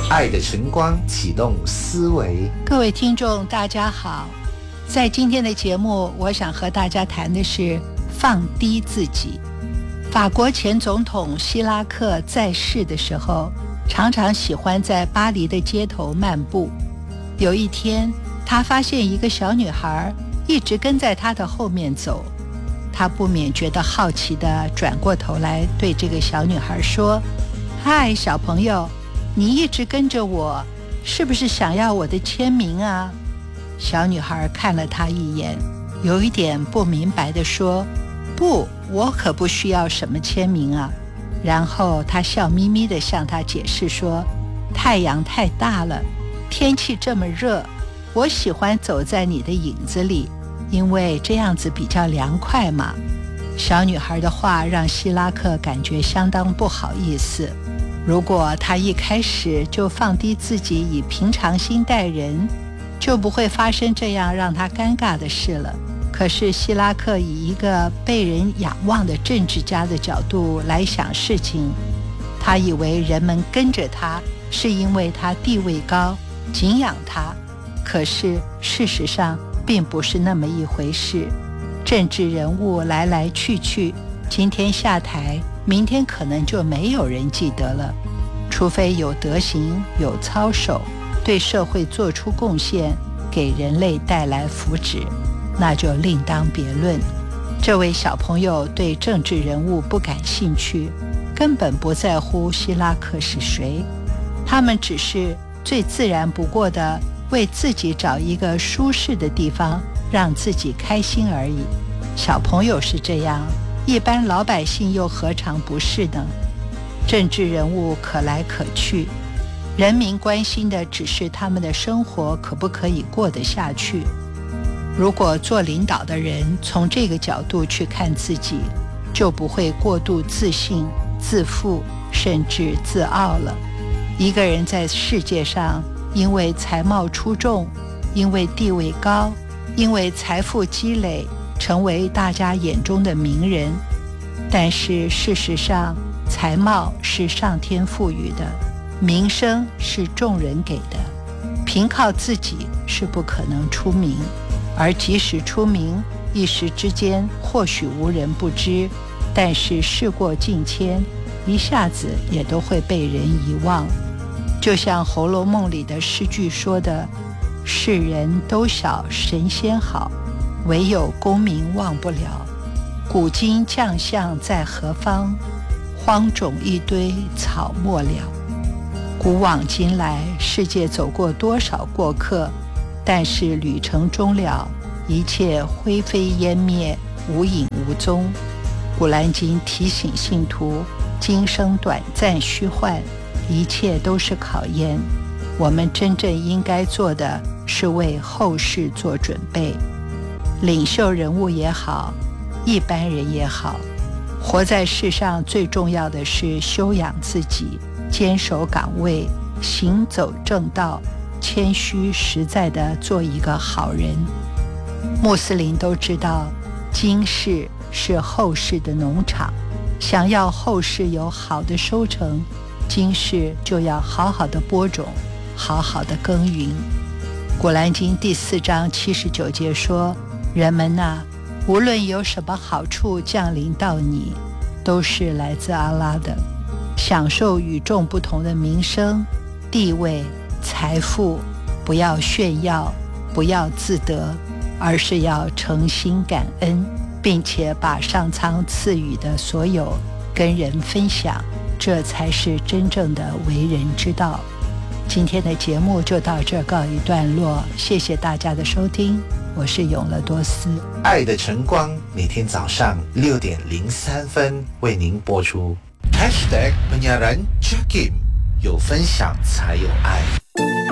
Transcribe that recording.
爱的晨光启动思维。 各位听众大家好，在今天的节目我想和大家谈的是放低自己。法国前总统希拉克在世的时候，常常喜欢在巴黎的街头漫步。有一天，他发现一个小女孩一直跟在他的后面走，他不免觉得好奇地转过头来对这个小女孩说：嗨，小朋友，你一直跟着我，是不是想要我的签名啊？小女孩看了他一眼，有一点不明白地说：不，我可不需要什么签名啊。然后她笑眯眯地向他解释说：太阳太大了，天气这么热，我喜欢走在你的影子里，因为这样子比较凉快嘛。小女孩的话让希拉克感觉相当不好意思。如果他一开始就放低自己，以平常心待人，就不会发生这样让他尴尬的事了。可是希拉克以一个被人仰望的政治家的角度来想事情，他以为人们跟着他是因为他地位高，敬仰他。可是事实上并不是那么一回事。政治人物来来去去，今天下台，明天可能就没有人记得了。除非有德行，有操守，对社会做出贡献，给人类带来福祉，那就另当别论。这位小朋友对政治人物不感兴趣，根本不在乎希拉克是谁，他们只是最自然不过的为自己找一个舒适的地方，让自己开心而已。小朋友是这样，一般老百姓又何尝不是呢？政治人物可来可去，人民关心的只是他们的生活可不可以过得下去。如果做领导的人从这个角度去看自己，就不会过度自信、自负，甚至自傲了。一个人在世界上因为才貌出众，因为地位高，因为财富积累，成为大家眼中的名人。但是事实上，才貌是上天赋予的，名声是众人给的，凭靠自己是不可能出名。而即使出名，一时之间或许无人不知，但是事过境迁，一下子也都会被人遗忘。就像《红楼梦》里的诗句说的：世人都晓神仙好，唯有功名忘不了。古今将相在何方？荒冢一堆草没了。古往今来，世界走过多少过客，但是旅程终了，一切灰飞烟灭，无影无踪。古兰经提醒信徒，今生短暂虚幻，一切都是考验。我们真正应该做的是为后世做准备。领袖人物也好，一般人也好，活在世上最重要的是修养自己，坚守岗位，行走正道，谦虚实在地做一个好人。穆斯林都知道，今世是后世的农场，想要后世有好的收成，今世就要好好的播种，好好的耕耘。古兰经第4章79节说：人们啊，无论有什么好处降临到你，都是来自阿拉的。享受与众不同的名声、地位、财富，不要炫耀，不要自得，而是要诚心感恩，并且把上苍赐予的所有跟人分享，这才是真正的为人之道。今天的节目就到这告一段落，谢谢大家的收听，我是永乐多斯。 爱的晨光每天早上6:03为您播出。#penyiaran Jakim， 有分享才有爱。